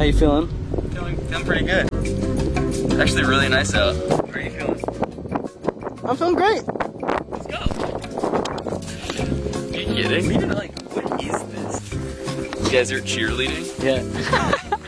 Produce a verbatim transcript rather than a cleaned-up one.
How you feeling? Feeling, feeling pretty good. It's actually really nice out. How are you feeling? I'm feeling great. Let's go. Are you kidding? We didn't like, what is this? You guys are cheerleading? Yeah.